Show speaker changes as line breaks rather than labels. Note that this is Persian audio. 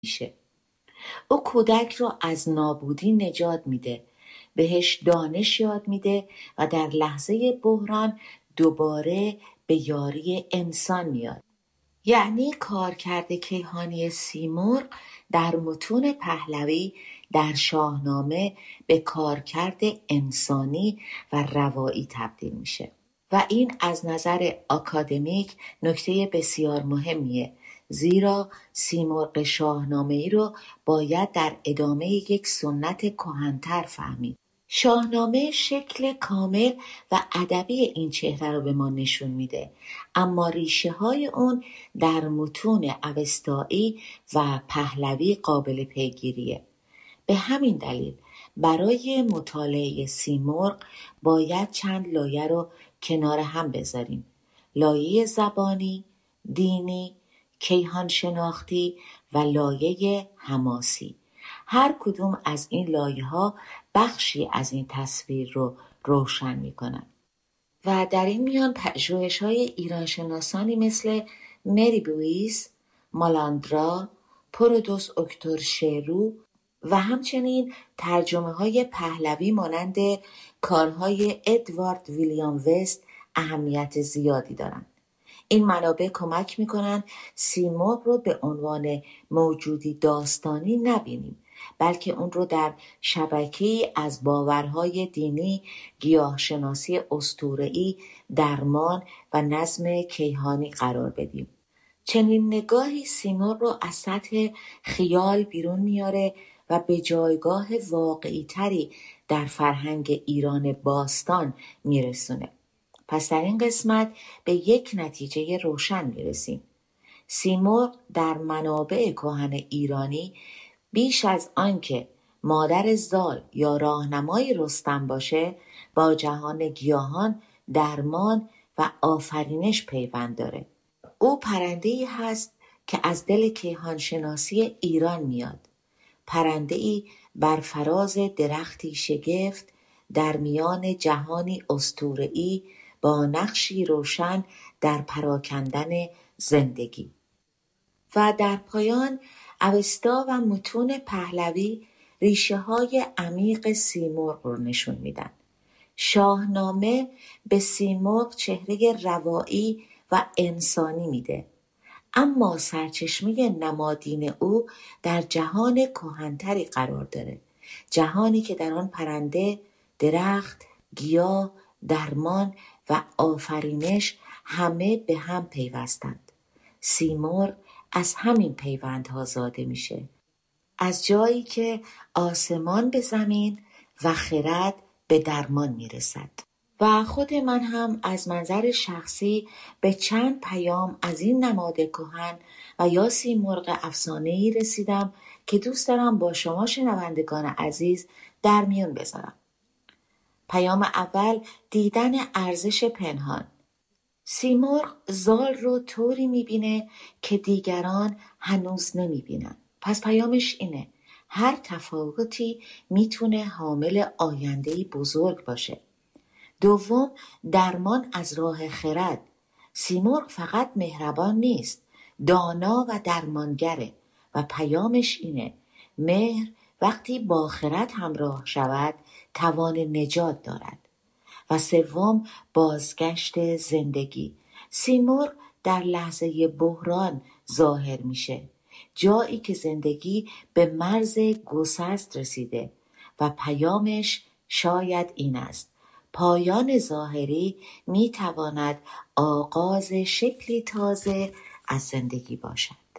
میشه. او کودک رو از نابودی نجات میده، بهش دانش یاد میده و در لحظه بحران دوباره به یاری انسان میاد. یعنی کارکرد کیهانی سیمرغ در متون پهلوی در شاهنامه به کارکرد انسانی و روایی تبدیل میشه و این از نظر آکادمیک نکته بسیار مهمیه، زیرا سیمرغ شاهنامه‌ای رو باید در ادامه یک سنت کهن‌تر فهمید. شاهنامه شکل کامل و ادبی این چهره رو به ما نشون میده، اما ریشه های اون در متون اوستایی و پهلوی قابل پیگیریه. به همین دلیل برای مطالعه سیمرغ باید چند لایه رو کنار هم بذاریم: لایه زبانی، دینی، کیهان شناختی و لایه حماسی. هر کدوم از این لایه ها بخشی از این تصویر رو روشن می کنن. و در این میان پژوهش های ایرانشناسانی مثل مری بویس، مالاندرا، پرودوس اکتور شیرو و همچنین ترجمه های پهلوی مانند کارهای ادوارد ویلیام وست اهمیت زیادی دارند. این منابع کمک میکنن سیمرغ رو به عنوان موجودی داستانی نبینیم، بلکه اون رو در شبکه‌ای از باورهای دینی، گیاهشناسی اسطوره‌ای، درمان و نظم کیهانی قرار بدیم. چنین نگاهی سیمرغ رو از سطح خیال بیرون میاره و به جایگاه واقعی تری در فرهنگ ایران باستان میرسونه. پس در این قسمت به یک نتیجه روشن میرسیم. سیمرغ در منابع کهن ایرانی بیش از آنکه مادر زال یا راهنمای رستم باشه، با جهان گیاهان، درمان و آفرینش پیوند داره. او پرنده‌ای هست که از دل کیهان شناسی ایران میاد. پرنده‌ای بر فراز درختی شگفت در میان جهانی اسطوره‌ای با نقشی روشن در پراکندن زندگی. و در پایان اوستا و متون پهلوی ریشه های عمیق سیمرغ رو نشون میدن. شاهنامه به سیمرغ چهره روایی و انسانی میده، اما سرچشمه نمادین او در جهان کهن‌تری قرار داره، جهانی که در آن پرنده، درخت، گیاه، درمان و آفرینش همه به هم پیوستند. سیمرغ از همین پیوندها زاده میشه، از جایی که آسمان به زمین و خرد به درمان میرسد. و خود من هم از منظر شخصی به چند پیام از این نماد کهن و یا سیمرغ افسانه‌ای رسیدم که دوست دارم با شما شنوندگان عزیز در میون بذارم. پیام اول، دیدن ارزش پنهان. سیمرغ زال رو طوری میبینه که دیگران هنوز نمیبینن. پس پیامش اینه: هر تفاوتی میتونه حامل آینده‌ای بزرگ باشه. دوم، درمان از راه خرد. سیمرغ فقط مهربان نیست، دانا و درمانگره و پیامش اینه: مهر وقتی با خرد همراه شود توان نجات دارد. و سوم، بازگشت زندگی. سیمرغ در لحظه بحران ظاهر میشه، جایی که زندگی به مرز گسست رسیده و پیامش شاید این است: پایان ظاهری میتواند آغاز شکلی تازه از زندگی باشد.